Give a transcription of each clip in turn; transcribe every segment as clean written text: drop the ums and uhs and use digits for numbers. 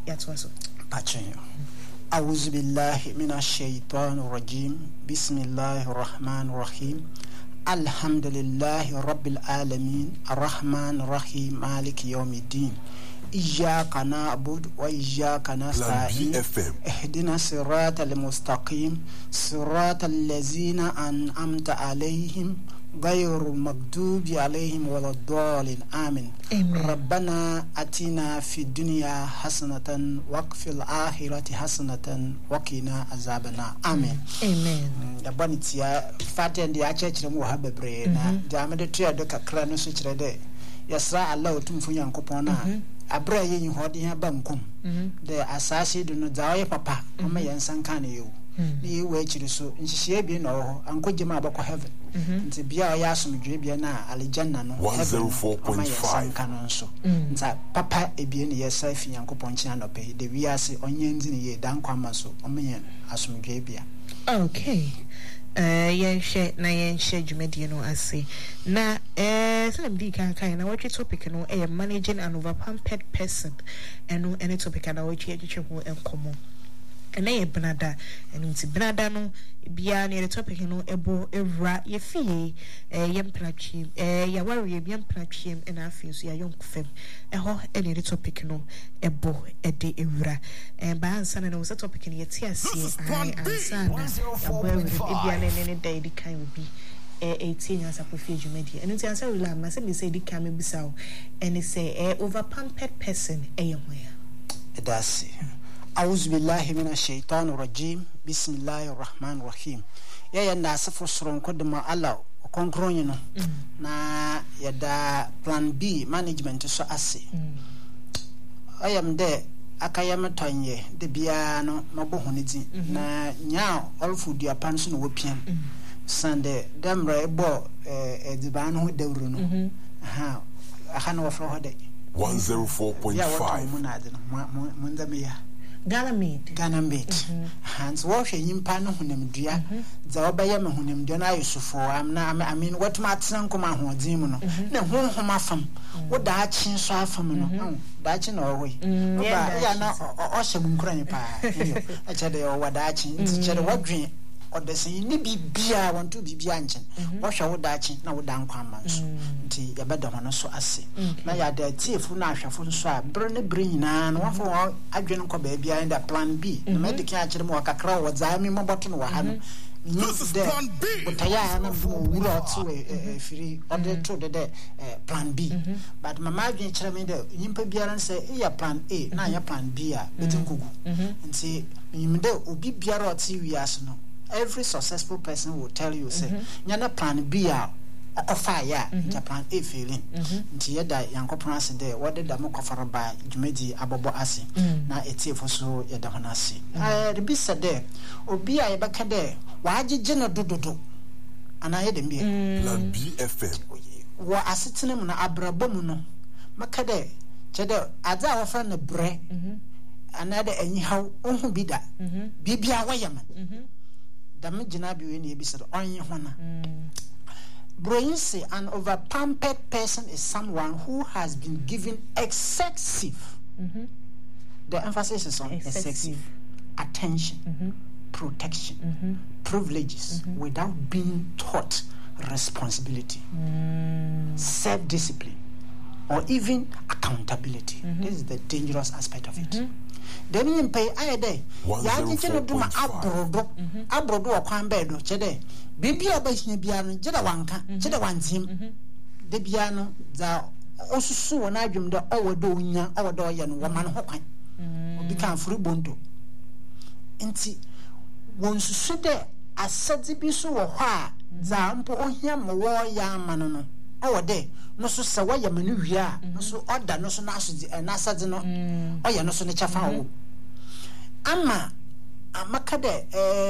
yatwaso Pachenyo. A'udhu billahi minash shaitanir rajim. Bismillahir rahmanir rahim. Alhamdulillahi rabbil alamin. Arrahmanir rahim. Maliki yawmiddin. Iyyaka na'budu wa iyyaka nasta'in. Ihdina siratal mustaqim. Siratal ladzina an'amta alaihim غير المغضوب عليهم ولا الضالين آمين. ربنا أتنا في الدنيا حسنة وفي الآخرة حسنة وقنا عذاب النار آمين. Dabani tia faten dia church mu ha bebre na dia me de tua do kakra no so kire de yasra Allah otumfu Yankopon na abra yin hode ya bankum de asase do no zawo papa mama yansan kan yo ni we chiri so nhihie bi na ho ankoje ma abakọ heaven nti bia ya asomdwe bia na aljanna no 104.5 kanon so nta papa ebie ne yesa fi Yankopon chi anope de wiase onye ndi ne ye dan kwama so omenye asomdwe bia. Okay. Yenhwe na yenhwe dwumadi no ase na selam di kan na what topic no managing an overpampered person eno any topic na what yetwe ho enkomo ena ye benada eno nti benada no bia na the topic no ebo evra ye fie yemplatwem ya wari ye yemplatwem ena afie so ya yonkofem eho ena the topic no ebo ede evra ba ansa na wo topic no yeti asie ai ansa na wari bia na ne dai di kan obi 18 years ago for Jumedi and it's answer will am say say di kan me bisaw and say overpampered person eyemwea edasi. A'udhu billahi minash shaitanir rajim. Bismillahir rahmanir rahim. Ya na safo soron koduma Allah konkronyi no na ya da plan B management so ase ayam de akayam tonye de bia no mabohunidi na nya olfu duapan so no wopiam sande demra ebo ediban ho dawru no aha na wofro hode 104.5 mundameya Ghana made hands wash yimpa no honamdua za obeye me honamdua na ayusufo I mean what matran koma hoodin mu no na honhom afam wo da achi so afam no da achi na owe oba ya na ohye munkurani pa a chede o wada achi nti chede wadwen odesin ni bibia want to bibia nchen wo hwe wo da achi na wo da nkwa so nti ya beda hono so ase na ya da tiefu na ahwafo so a bre ne bre nyina no wafo adwen ko ba bia in the plan B na medical akire mo kakra wo zaami mo boto no wa ha no this is plan B utaya na wura to firi order to the plan B but mama adwen kire me de nyimpa biara say e ya plan A na ya plan B a betin kugu nti nyimde obi biara oti wiase no every successful person will tell you say nyana plan B a fire Japan A failing nti yeda Yankopon ase de wode da mokofara ba dwumadi abobo ase na etiefo so yeda hona ase the be said there obi a yebaka de waagege no dododo ana yede mbi plan B FM wo asetene mu na abrabo mu no maka de chede adza wofra na bre ana de anyihaw onhu bi da bibia wayama dam gina bi we na ebi said onye hona Broyinsi, an overpampered person is someone who has been given excessive, the emphasis is on excessive attention, protection, privileges without being taught responsibility, self-discipline, or even accountability. This is the dangerous aspect of it. Then you pay I day. Yaji do my abrodo or quambedo, chede. Bibia by Biano, Jeda Wanka, Jeda Wanzim, the Biano, the also so an argum the overdoing our doyan woman hokai, become free bondo. Inti once so there, as said the biso or ha, Zampo or him war yam manano. Our day, no so sawaya manuya, no so order, no so nasa and nasa no, or ya no so nature found. Ama amakade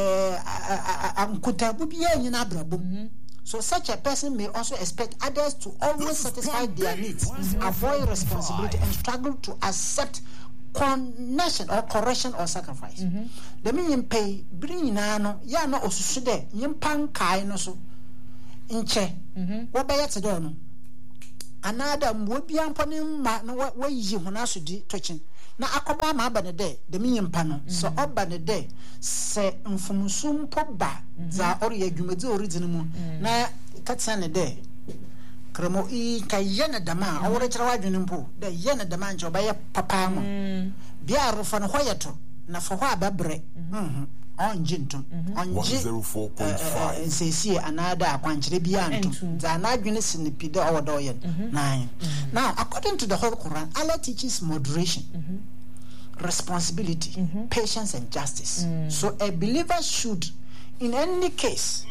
amkuta bubia nyina brabo so such a person may also expect others to always satisfy their needs, avoid responsibility and struggle to accept connection or correction or sacrifice. The meaning pay bring no ya no osusu de yimpan kai no so inche wo be yete do no anada mbo bia mpone ma no wayi hona so di tochin na akoba ma aba ne de me nyimpa no so oba ne de se mfumsum poba za ori adwumadi origin mu na katsa ne de kremo ka yene dama awore kira wadwene mpo de yene dama nje obaye papa mo bia rufa no hoyeto na fo ho ababre onje ntum onje 104.5 nsesi anada akwankyere bia ntum za na adwene sinipide owodo yen nine. Now according to the whole Quran, Allah teaches moderation, responsibility, patience and justice. So a believer should in any case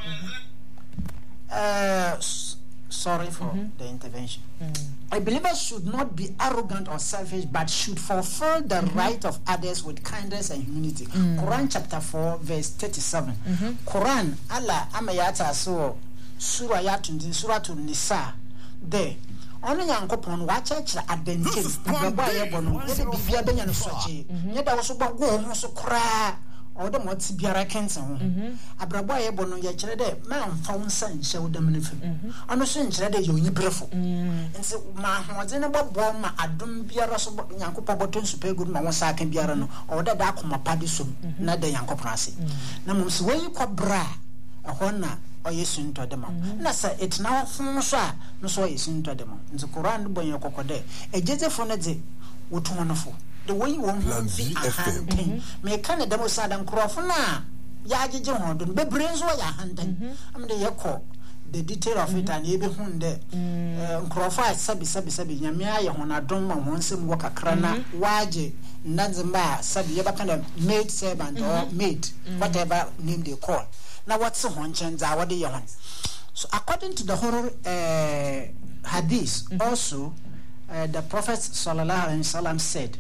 sorry for the intervention. A believer should not be arrogant or selfish, but should fulfill the right of others with kindness and humility. Quran chapter 4 verse 37. Quran Allah amayata so surah yatun surah Nisa there. Ono yankopon wa chechira adentin ababo ayebo no yede bibia benya no soche yeda wo so gbo ho so kra odo mo ti biara kense ho abrabo ayebo no ye kire de ma mfa wonsa nhyɛ wodam ne fam ono so nkire de ye onyibrefo nti ma hoje ne bobo ma adom biara so yankopon boton super good ma wonsa aka biara no odo da akoma pade som na de yankopon ase na mom so wi kobra ɛhɔ na oyesu ntodema na sa etna fun so a no so oyesu ntodema nti Quran bo yen kokode ejezefo ne de wotonofo the way you want to me kan dem so adan krofo na ya agege ho do bebre nso ya handan am de yekọ the detail of it and ebe hunde krofo a sabi nyame aye ho na dom ma ho nsem wo kakra na waje nanzimba sabi ye bakanda maid servant or maid whatever name they call. Now what's the honchens what they want? So according to the whole hadith, also the Prophet sallallahu alaihi wasallam said,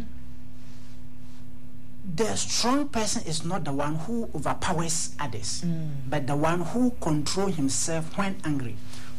the strong person is not the one who overpowers others, but the one who controls himself when angry.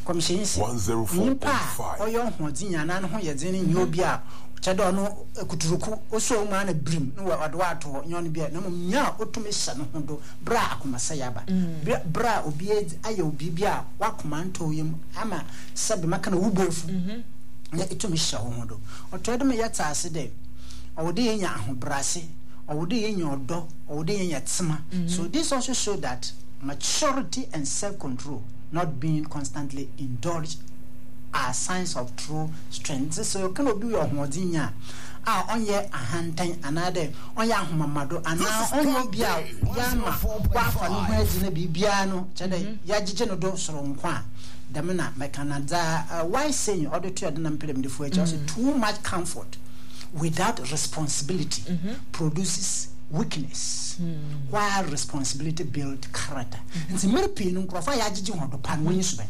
104.5. Oyo hodinya na no ye dzini nyobia chedo no kuturuku oso ma na brim no wado ato nyon bia na nya otumi hye no hodo bra akomasa yaba bra obi aye obi bia wakoma nto yim ama sabe maka na wubofu na etumi hye ho hodo oto de me yata ase de owode yenya ahobrase owode yenya odo owode yenya tsema. So this also show that maturity and self-control, not being constantly indulged, are signs of true strength. So you cannot do your hodinya onye ahantan anade onye ahomamado ana onye bia yama wafa no hwezi na bibia no chede yagige no do soro nkwa damna mekanada why saying order to adna mpelem de fu just too much comfort without responsibility produces weakness, while responsibility builds character. And the European Nkrofa yagigi ho do pan when you sube.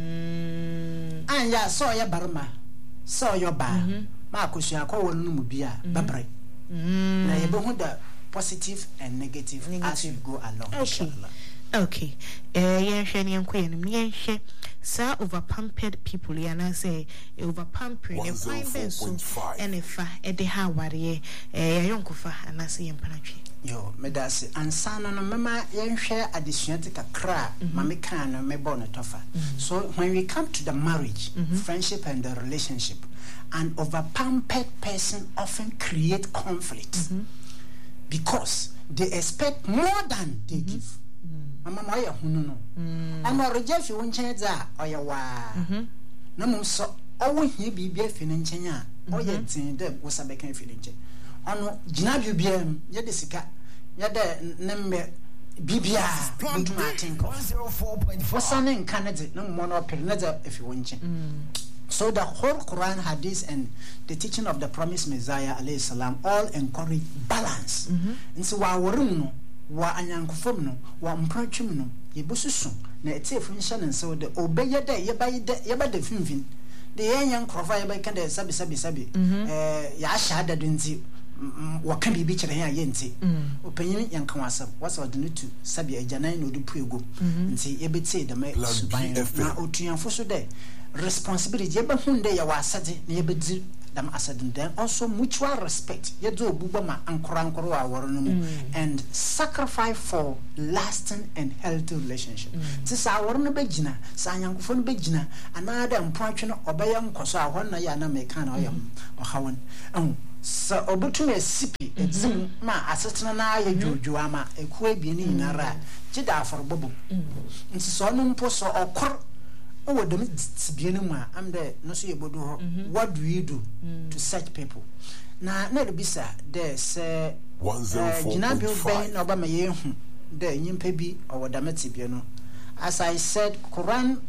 And ya saw ya barma, saw your bar. Marcus ya ko wonu mu bia babre. Na ye be hu the positive and negative as you go along. Okay. Yen hwe ne enko yen yen hwe sa over pampered people yana say over pampering e kwan ben so enefa e de ha ware yonkofa anase yen panatwe yo medase ansana no mama yen hwe additionate kakra mame kan no me bon tofa. So when we come to the marriage, friendship and the relationship, an over pampered person often create conflict because they expect more than they give. Mama ya hunu no ama rejefi wonchen za oya wa na mum so owo hie bibia fi ne nchen a oya tin dem wo sabe kan fi ne nchen ono gina bibia ye de sika ye de nemme bibia mutuma tinko 104.5 wasane nkanade no mo no pere na za fi wonchen. So the whole Quran, hadith and the teaching of the promised Messiah alayhi salam all encourage balance. And so wa worun wa anyankofom no wa mpratwem no yebususu na etiefu nsha ne so de obeye de yeba de finfin de yenyan krofa yeba kan de sabi ya shahada dunzi wa kan bibi kire ya yenti opanyin yankan wasam wasa de no tu sabi ajanan no de puego nti yebeti de me suban na otuanfo so de responsibility yeba hunde ya wasade na yebedi dam asadin then also mutual respect yedo obuba ma ankoro aworonum and sacrifice for lasting and healthy relationship. This aworo no begina sa anyankofo no begina anada mpratwe no obeye nkoso ahon na ya na meka na oyam ohawon so obutume sipi etim ma asetena na aye dwodwo ama ekuwa bi ni nyinara gida aforbobo nti so no mpo so okor o dem tibienu mu a am de no so yebodo ho what do you do to such people na bisa de se 104.5 na obama yehu de nyimpa bi owodamati bienu as I said Quran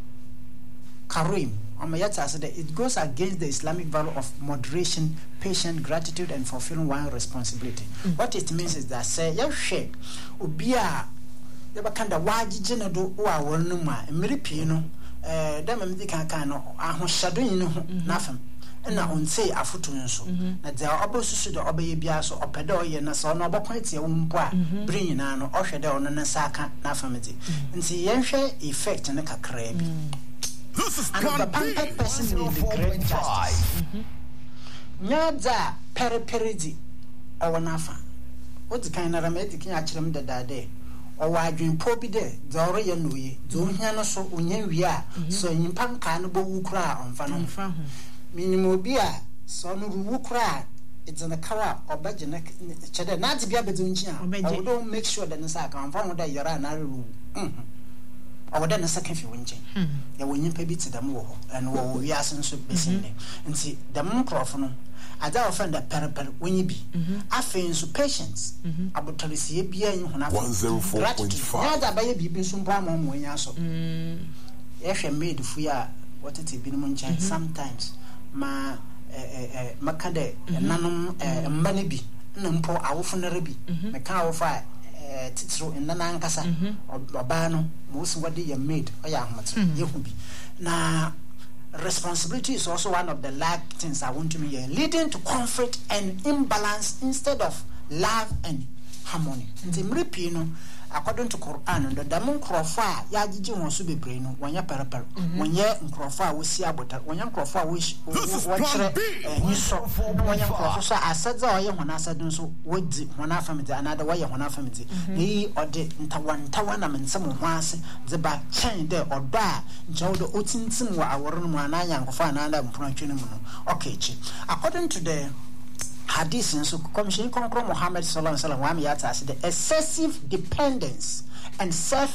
Karim it goes against the Islamic value of moderation, patience, gratitude, and fulfilling one's responsibility. What it means is that say yahwe obia yabakanda wagije no do wa wonu ma emiripi no dem am dika no ahoshado yin ho nafam na onse afoto nso na de obosusu de obeye bia so opede oye na so na obokwan tie wo mpo a brin na no ohwede ono na saka nafam de nti yenhwe effect ne kakra bi. This is and the pampered person need the great justice. Nyaza periperidi or nafa. What's the kind of remedy can actually mean that day? Or why dream pobi de, Dora Yanui, Zoniano so unyen we are, so in pan cannibal wukra on Fanon. Minimobia, son of wukra, it's in the car or budget cheddar, not to be able to don't make sure that the sack on Fanon that you're an or then a second few winching. There were new baby to the more and we are since basically. And see the microphone. I don't offend the parapet when you be. I feel so patience. I would tell you, see, be in 104.5. Now that baby be some palm when you so. If you made if we are what it is been munching sometimes. Ma Macade, Nanum, Manibi, Numpo, our funerary, the cow fire. Titro in Nankasa or Babano, most what they made or Yahmat, Yahubi. Now, responsibility is also one of the things I want to be leading to conflict and imbalance instead of love and harmony. In the Mripino, according to Quran, the Damon Crofa, Yajiji wants to be brain, when you're parapel, when you're in Crofa, we see about that, when you're Crofa, wish, you saw, when you're Crofa, I said, when I said, so what when I family, another way, when I family, he or the Tawanam and someone once the back chain there or da, Joe the Utinson were our room, and I am for another pronunciation. Okay, according to the Hadith and so Commission Concro Muhammad Sallallahu Alaihi Wasallam yata said the excessive dependence and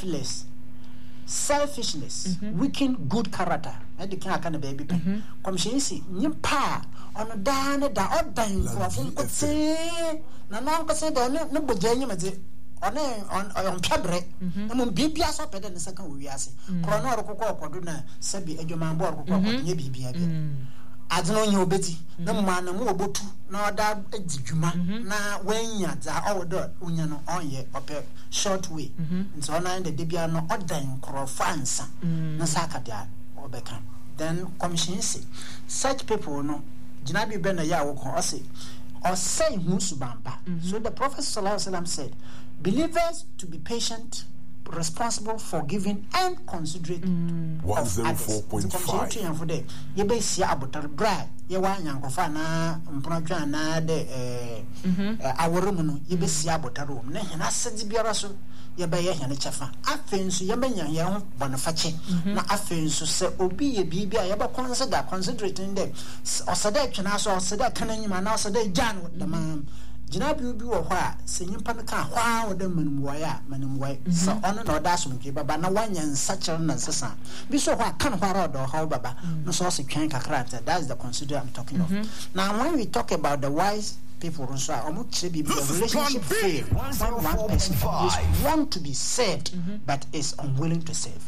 selfishness weaken good character. And the kind of baby pen. Commission see nyimpa ono da odan krofo ko te na no ko se do no bojanyi mate on pebre na mo bibia so pede ne saka wo wiase kro no orokoko okodo na sabi adwuma mbo orokoko okodo nye bibia bia adno nye obeti na mma na mo obotu na oda adidwuma na wanya za owodo unya no onye ope short way nti ona de bia no odan krofo ansa na saka dia obeka. Then commission say such people no jinabi be na ya wo ko say or say musubamba. So the Prophet Sallallahu Alaihi Wasallam said believers to be patient, responsible, forgiving, and considerate of others. 104.5. You be see about bra. You want yankofa na mponadwa na de aworumu. You be see about room. Ne na sedi biara so. You be ye ne chafa. Afenso you be nya ye ho bonafache. Na afenso se obi ye bibia you be considerating them. Osada twena so osada kananyima na osada jan the man. Jinabi bi wo hɔ a sɛ nyimpa no ka hwa wo da manimwai sɛ ɔno na ɔda so nke baba na wanya nsakyere na nsesa bi so hɔ a kan hwa ra ɔda hɔ baba no so ɔse twɛn kakra ta. That's the consider I'm talking of. Now when we talk about the wise people so omo kire bi the relationship fail when one person want to be saved but is unwilling to save.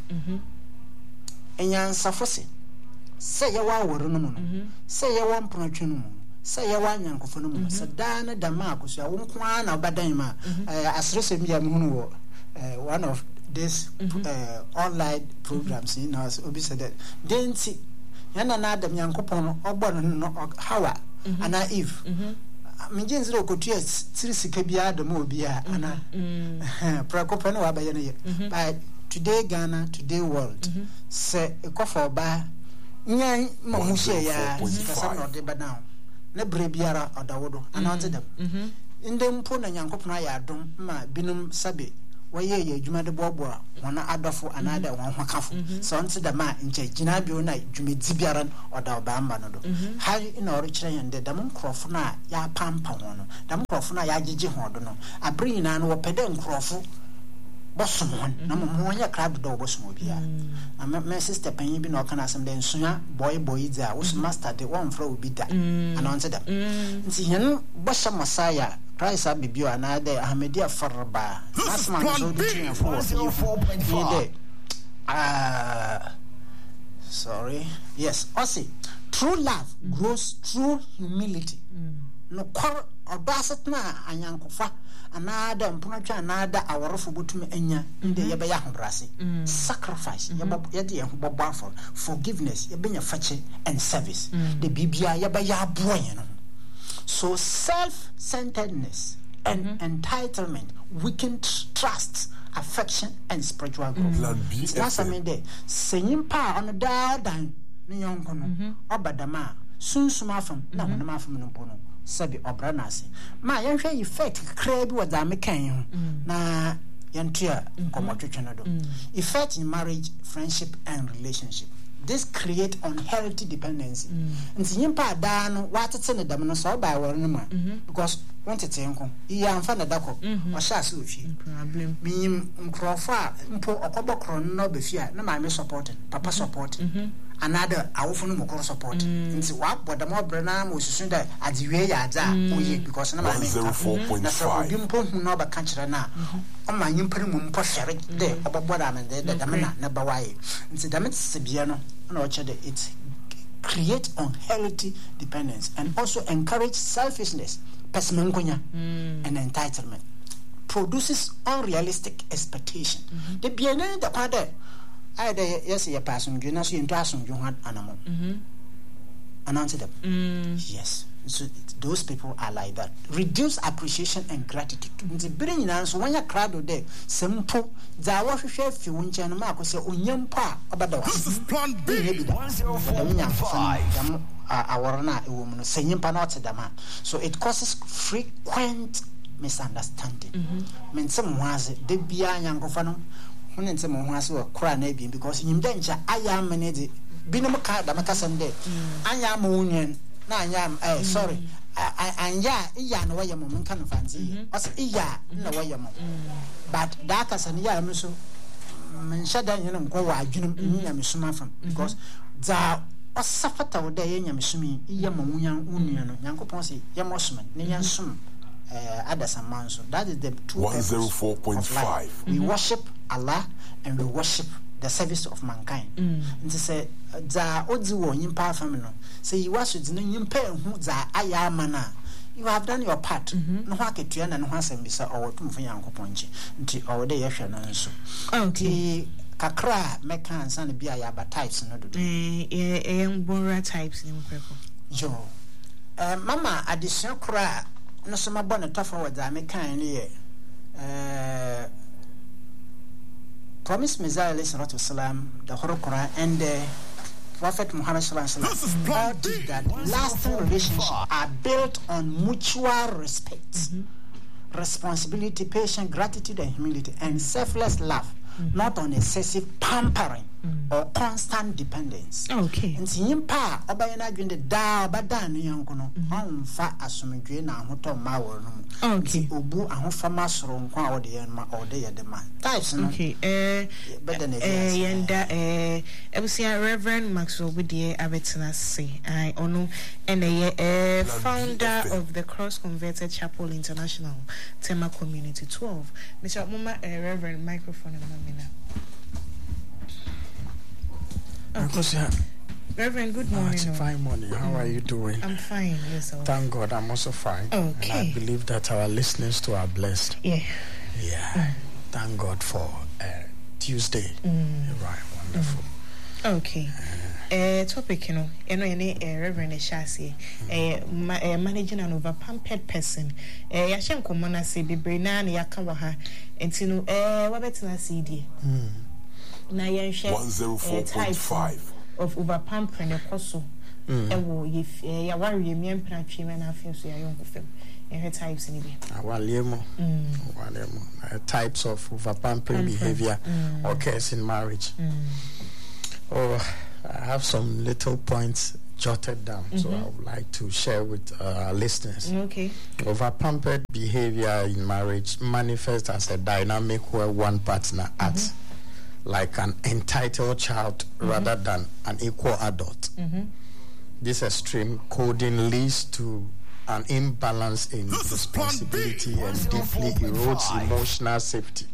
Enyansafo se sɛ yɛ wa woro no mu no sɛ yɛ wa mponatwe no mu say ya wan yankofo no mu sadana da ma akoso a wonko na obadan ma asrese bia mu no one of this online programs in us obi said that denti yana na adam yankopon no ogbo no hawa ana eve minje nziro kotua tirisika bia adam obi a ana prakopa no abaye no ye but today Ghana, today world say ekofa oba nyan ma mu hye ya kasa no de badan na brebiara odawodo ananze dem ndem po na nyankopon ya adom ma binum sabe waye ye adwuma de bobo wana adofo anada won hokafo so nti da ma nche gina bio na dwumedi biara oda oba amba no do ha ina oro kire yende da mon krofo na ya pampa hono da mon krofo na ya gigi hodo no abri na no wopede nkrofo bosom hon na mo nya crowd do bosom obia my sister panyin bi na okana asem de nsuya boy dia wo master de one fra obi da anonse da nti hen bosha masaya price abibio anade ahmedia farba asma so do for 104.5 sorry yes osi true love grows through humility no kor obasat na anyankofa anada mpunatwa anada aworofo botum anya inde yebe ya hobrase sacrifice yede yehobobwa for forgiveness yebe nya fache and service the bibia yebe ya aboye no. So self-centeredness and entitlement weaken trust, affection, and spiritual growth. That's what I mean there. Saying pa on the dan ni yonkono obadama sunsuma fam na honama fam no pono sabi obranase ma yenhwe effect kra bi wada mekan na yentua komotwetwe no do effect in marriage, friendship, and relationship. This create unhealthy dependency. Nti nyimpa da no watete ne dam no so ba wor no ma because wantete enko iya amfa na dako o sha se ofi problem mi nkrofo a mpo okobokro no be fia na ma me support papa support another awofo no mokro support nti wa boda mo bre na mo susu da adiwe ya za oye because na ma me na so obi mpo hu no ba kanchira na o ma nyimpa mu mpo hwere de oboboda me de da me na ba waye nti da me tse bia no na o chede it create unhealthy dependence and also encourage selfishness, pesmankonya, and entitlement. Produces unrealistic expectation. The biene the kwade I de yes ye person you na so into asun you had animal. Announce them. Yes. So those people are like that. Reduce appreciation and gratitude. The bring so when you crowd there, simple. Za wa hwehwe fi wonche no ma ko se onyempa obada wa. This is plan B 104.5. Awarna ewom no senyempa na otedama. So it causes frequent misunderstanding. Mensem hoase de bia nyankofa no honensem hoase wa kra na bi because nyimda ncha aya manage binom ka da makasam de anya ma wonyen na anya sorry anya iya na wayam mo nka no fanzi os iya na wayam but that as an iya so men shada nyen ko wa adwunum nya mesuma fam because za osafata wo de nya mesumi iya ma wonyan unuya no yankopon se yamosuma ne yansum adasaman so that is the 104.5. We worship Allah and we worship the service of mankind. And say za odi wo nyimpa fam no say you was to nyimpa hu za aya mana you have done your part no ha ketua na no ha sambisa owotumfo yankopon nchi nti owode yehwe no nso okay kakra meka ansa na bia ya ba types no do bonra types ni mkreko yo mama addition kra no so mabone tofa wo za meka ni ye Promise Messiah alayhi salatu wasalam, the Holy Quran, and the Prophet Muhammad sallallahu alaihi wasallam all did that lasting relationships are built on mutual respect, responsibility, patience, gratitude, and humility, and selfless love, not on excessive pampering or constant dependence. Okay. And simpa obayana gwende da obadan no yankono onfa asomdwe na ahoto ma woro no. Okay. Obu ahofa masoro nko a wode yen ma ode ye de ma. Types no. Okay. Yenda ebusia Reverend Maxwell Budie abetena se. I ono ene founder of the Cross Converted Chapel International Tema Community 12. Mr. Mama Reverend microphone mamina. Okay. Reverend, good morning. It's a fine morning. How are you doing? I'm fine. Yes, sir. Thank God, I'm also fine. Okay. And I believe that our listeners too are blessed. Yeah. Yeah. Thank God for Tuesday. Right. Wonderful. Okay. Topic, Reverend Shasi, managing an over-pampered person. Yashem komona se bebrena na yakawaha. Entino wabetena CD. Na yen share 104.5 of over-pampering ekoso. Ewo ya wari mi empratwe me na afin so ya yonkofem. types in types of over-pampering behavior occurs in marriage. Oh, I have some little points jotted down, so I would like to share with our listeners. Okay. Over-pampered behavior in marriage manifests as a dynamic where one partner acts like an entitled child rather than an equal adult. This extreme coding leads to an imbalance in responsibility and deeply erodes emotional safety.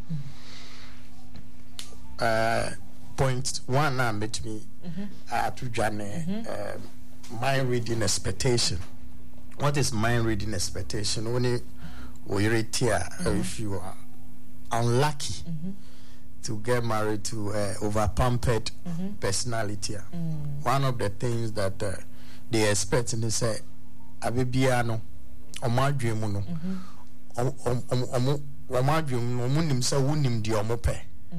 Point one, met me to Jane, mind reading expectation. What is mind reading expectation? Only if you are unlucky to get married to over-pampered personality. One of the things that they expect and they say, Abibiano, Omadrimuno, Omadrimunim say, Wunim di Omope.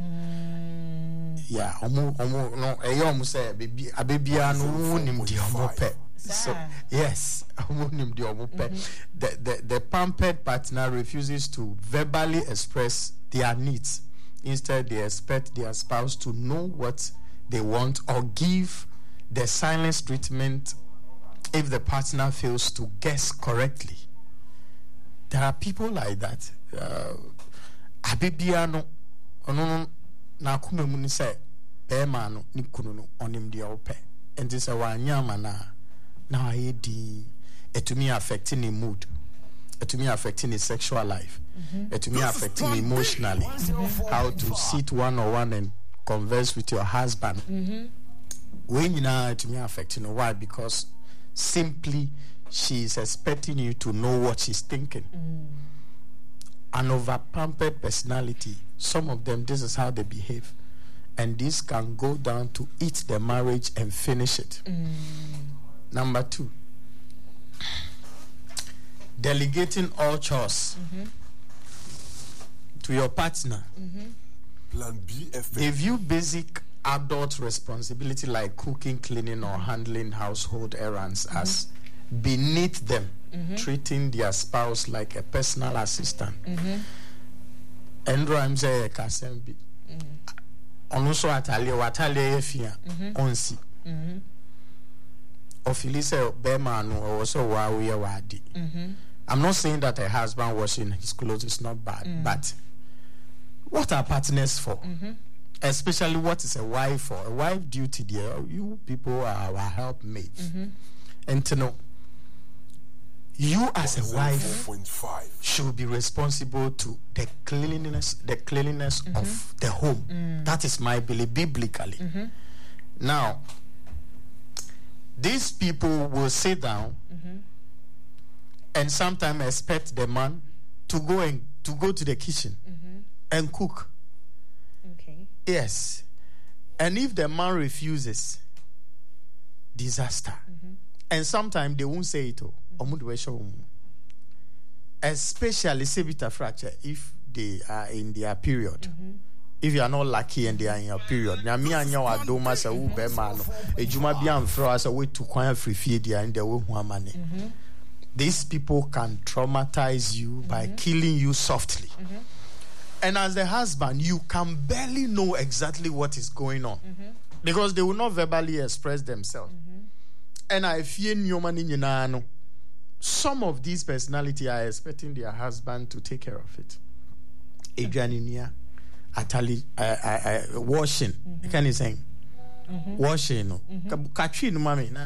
Yeah, no, a say, Abibiano, Wunim di Omope. So, yes, Wunim di Omope. The pampered partner refuses to verbally express their needs. Instead, they expect their spouse to know what they want or give the silence treatment if the partner fails to guess correctly. There are people like that. Abibiano, na kume muni say, Bemano, Nikuno, onim di ope. And this is why Nyamana, now I di, to me affecting the mood, to me affecting his sexual life, to me affecting emotionally, how to sit one-on-one and converse with your husband. When you know, to me affecting, why? Because simply she is expecting you to know what she's thinking. An over-pampered personality, some of them, this is how they behave. And this can go down to eat the marriage and finish it. Number two, delegating all chores to your partner. Plan B FM. They view basic adult responsibility like cooking, cleaning, or handling household errands as beneath them, treating their spouse like a personal assistant. And I'm saying, Kasembi. Also, Atalia, Fia, Onsi. Ofilise Bemanu also Wawi Wadi. I'm not saying that a husband washing his clothes is not bad, but what are partners for? Especially what is a wife for? A wife duty there, you people are our helpmates. And to know, you as a wife should be responsible to the cleanliness of the home. That is my belief biblically. Now, these people will sit down and sometimes expect the man to go to the kitchen and cook. Okay. Yes. And if the man refuses, disaster. And sometimes they won't say it all. Especially sebita fracture if they are in their period. If you are not lucky and they are in your period, these people can traumatize you by killing you softly. And as the husband, you can barely know exactly what is going on because they will not verbally express themselves. And I fear some of these personalities are expecting their husband to take care of it. Adrianinia, Atali, washing. Can you say? Washing. Katrin, mommy, na.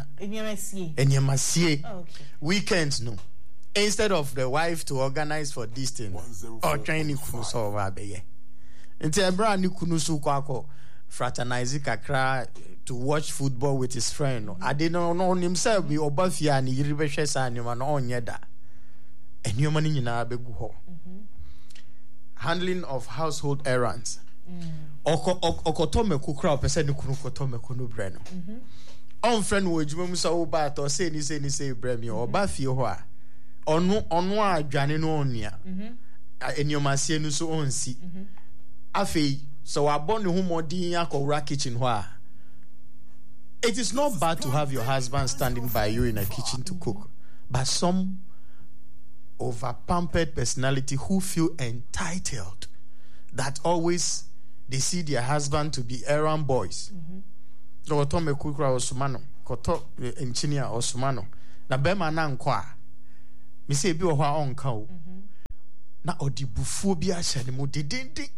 Weekends, no. Instead of the wife to organize for this thing, or training kunuso wabe. Until brand new kunusu kwako fraternize kakra to watch football with his friend. I didn't know himself. Be obafia ni yiribeshe sa ni man onyeda. And you money na begu ho. Handling of household errands. Okotome kukra opese ni kunu kotome kunu breno. On friend wo juma musa oba to say ni bremi oba fie ho a. Onu adwane no onia. Enyomasie no so onsi. Afei so abon ne humodin akowra kitchen ho a. It is not bad to have your husband standing by you in a kitchen to cook, but some over pampered personality who feel entitled, that always they see their husband to be errand boys. No tome kukura osumano, koto engineer osumano. Na bema na nkwa. Me say bi ohwa onka o. Na odi bufuo bi ahye ne mu didindi.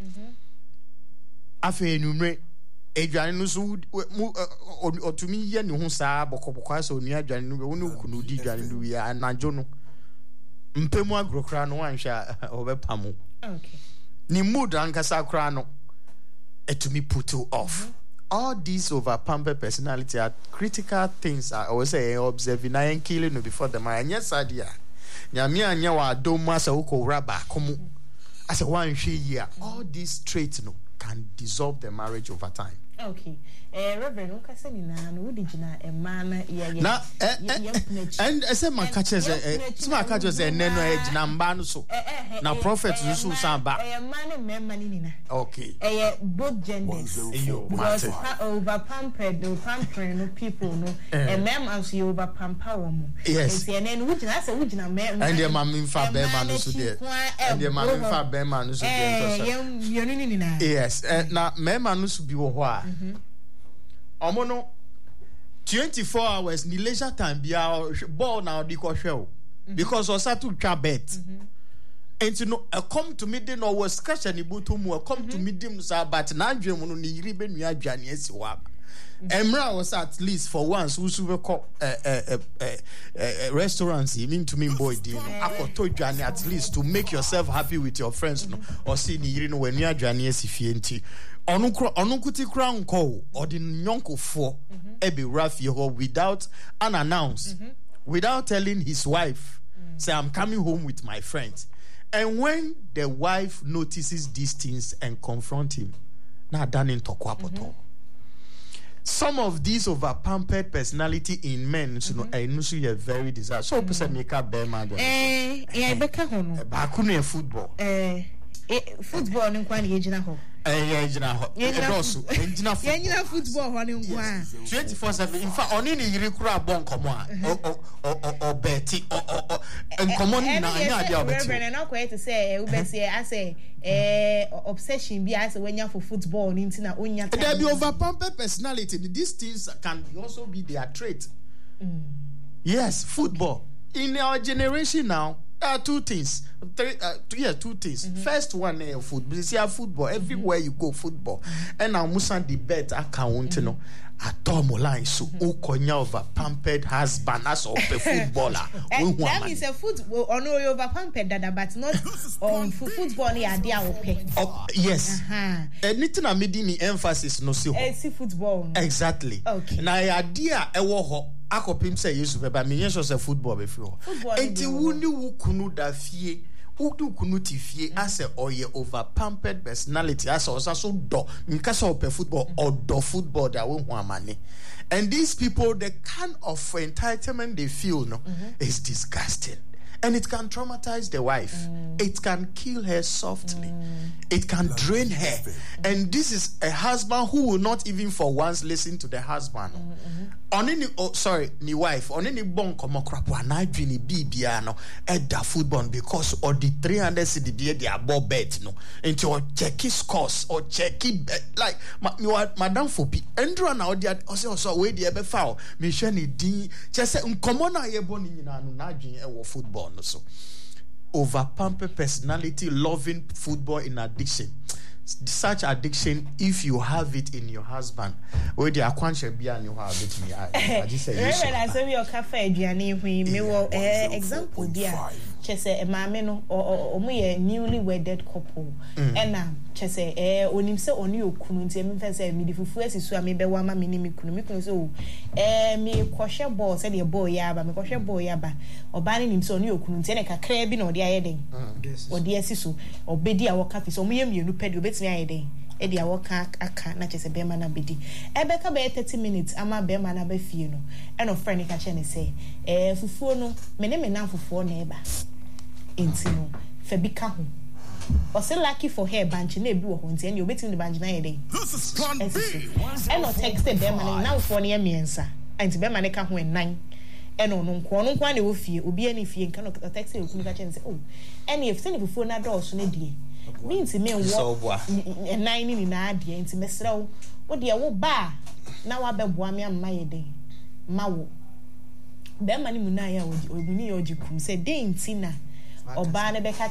Afa enumre edwane no so otumi ye ne ho saa bokobokwa so onu adwane no wo ne kunu di adwane no wi anadwo no mpemu agrokra no wanhwa obepamo. Okay. Ni mood ankasa kra no etumi put you off. All these over pampered personality are critical things. I always say observing and killing before the man. Yes, idea. Nyame anya wa doma sa uko raba komu. As a one year, all these traits no can dissolve the marriage over time. Okay. Reverend, what say ni na no di gina e man na and I say my catches my catches neno e gina mba no so na prophet so samba man ni na okay both genders because over pampered no pampering no people no and mem as you over pamper woman yes and then we gina say we gina mem and the mam in fa be man no so there and the mam in fa be man no so there yes na mem man no so bi wo ho a omono 24 hours ni leisure time bia ball na di ko hwe because osatu twa bet and you know come to meeting no was cash and ibuto mu come to meeting sa but na adwe mu no ni yiri benu adwane asi wa emra was at least for once who super call restaurants even to me boy din akoto dwane at least to make yourself happy with your friends no or see ni yiri no when you adwane asi fie nti Onukuti crown call or the nyonko for ebe rafi ho without unannounced, without telling his wife, say I'm coming home with my friends. And when the wife notices these things and confront him, na done in tokwapoto. Some of these over pampered personality in men, you know, I know you are very desirable. So person make up bear man. Beka hono. Bakunu football. Football ni kwa ni ejina ho. Ejina ho. Edosu. Ejina football ho ni nkwa. 24/7. In fact, oni ni yiri kura bon komo a. O beti nkomo ni na anya ade o beti. Reverend na kwa to say we be say I say obsession bi as when you for football ni ntina onya time. There be over pampered personality. These things can also be their trait. Yes, football. In our generation now, two things. Two things. First one, football. You see, football everywhere you go, football. And now Musa debate account, you know. Atomo line so ukonya over pampered husband as of a footballer. That means a football or no over pampered dada, but not on football ni adia ope. Yes. Anything I made the emphasis no see. See football. Exactly. Okay. Na idea ewo ho akopim say Yesu beba me yenso say football be free. Enti wuni wukunu da fie. Udu kunuti fie as a oye over pampered personality as also do because of football or do football that won't want money. And these people, the kind of entitlement they feel is disgusting. And it can traumatize the wife. It can kill her softly. It can drain her. And this is a husband who will not even for once listen to the husband. Ni wife. On any bon komokrapo anadwi ni bibiano edda football because or the 300 cedi they are bob bet no. Into or checky scores or checky like madam fopi. Endra na odi also we the ebe foul. Me share ni din. Just say uncommon na yebo ni nyina no nadwi e football. So, over pampered personality, loving football in addiction. Such addiction, if you have it in your husband, where the aquanche be and you have it in your I just say yes. I say your cafe, Gianni, we may example, dear. Chese mama no omo ye newly wedded couple and na chese onim se oni okunu nti me fe se me di fufu asisu a me be wa ma me ni me kunu so me kwhye ball se de ball ya ba me kwhye ball ya ba oba ni nim se oni okunu nti na kakra bi na odi ayeden odi asisu obedi a woka fi so mo ye mienu pedi obetimi ayeden e dia woka aka na chese be ma na bedi ebeka be 30 minutes ama be ma na ba fie no e no friend ka che ne se fufu no me na fufu na eba intino febika ho o se lucky for her banchi na ebi wo ho nti ene obetimi the banchi na yede this is plan B and no text be man na for na miensa anti be man ka ho 9 eno no nkwa na wo fie obi ani fie nka no taxi e kunu ka chen say oh ene if say fufuo na dɔɔso na die means me wo nine ni na adie nti mesra wo de wo ba na wa bɛboa me amma ye den ma wo be ma ni mu na ya wo ni ye oji kum say den nti na oba na bɛka